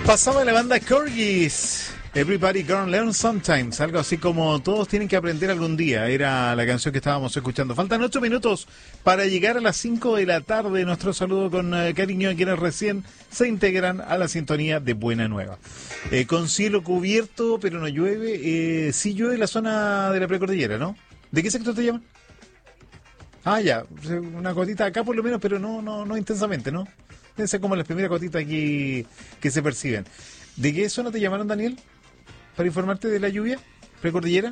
Pasaba la banda Corgis, Everybody Gonna Learn Sometimes, algo así como todos tienen que aprender algún día, era la canción que estábamos escuchando. Faltan 8 minutos para llegar a las 5 de la tarde. Nuestro saludo con cariño a quienes recién se integran a la sintonía de Buena Nueva. Con cielo cubierto, pero no llueve. Sí llueve en la zona de la precordillera, ¿no? ¿De qué sector te llaman? Ah, ya, una gotita acá por lo menos, pero no intensamente, ¿no? Deben ser como las primeras gotitas aquí que se perciben. ¿De qué zona te llamaron, Daniel? ¿Para informarte de la lluvia? ¿Precordillera?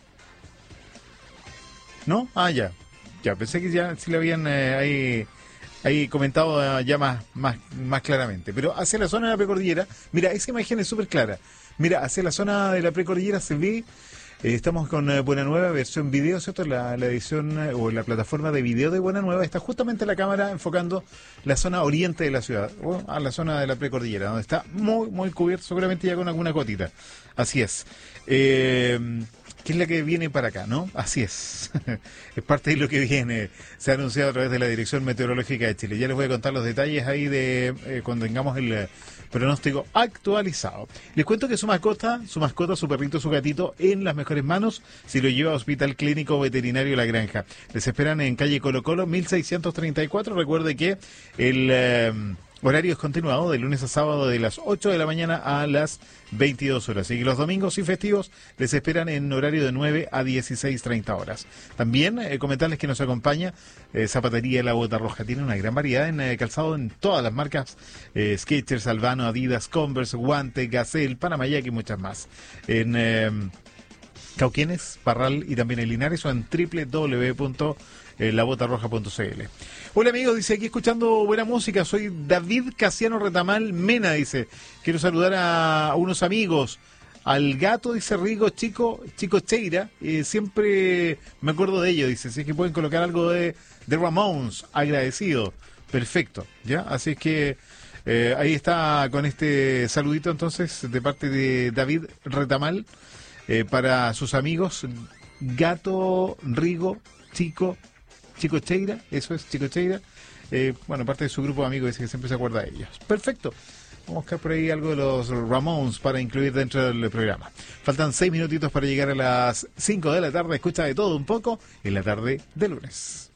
¿No? Ah, ya. Ya, pensé que ya sí lo habían ahí comentado ya más claramente. Pero hacia la zona de la precordillera, mira, esa imagen es súper clara. Mira, hacia la zona de la precordillera se ve... estamos con Buena Nueva, versión video, ¿cierto? La edición o la plataforma de video de Buena Nueva está justamente la cámara enfocando la zona oriente de la ciudad, o a la zona de la precordillera, donde está muy cubierto, seguramente ya con alguna gotita. Así es. ¿Qué es la que viene para acá, no? Así es. Es parte de lo que viene. Se ha anunciado a través de la Dirección Meteorológica de Chile. Ya les voy a contar los detalles ahí de cuando tengamos el pronóstico actualizado. Les cuento que su mascota, su perrito, su gatito, en las mejores manos si lo lleva a Hospital Clínico Veterinario La Granja. Les esperan en calle Colo Colo, 1634. Recuerde que el horario es continuado de lunes a sábado de las 8 de la mañana a las 22 horas. Y los domingos y festivos les esperan en horario de 9 a 16:30 horas. También comentarles que nos acompaña Zapatería La Bota Roja. Tiene una gran variedad en calzado en todas las marcas. Skechers, Albano, Adidas, Converse, Guante, Gazelle, Panamayac y muchas más. En Cauquienes, Parral y también en Linares o en www.labotarroja.cl. Hola amigos, dice aquí escuchando buena música, soy David Casiano Retamal Mena, dice, quiero saludar a unos amigos, al gato, dice Rigo Chico Cheira, siempre me acuerdo de ellos, dice, si es que pueden colocar algo de Ramones, agradecido, perfecto, ¿ya? Así es que ahí está con este saludito entonces de parte de David Retamal, para sus amigos, Gato, Rigo, Chico Cheira, eso es, Chico Cheira, bueno, parte de su grupo de amigos, dice que siempre se acuerda de ellos. Perfecto, vamos a buscar por ahí algo de los Ramones para incluir dentro del programa. Faltan 6 minutitos para llegar a las 5 de la tarde, escucha de todo un poco en la tarde de lunes.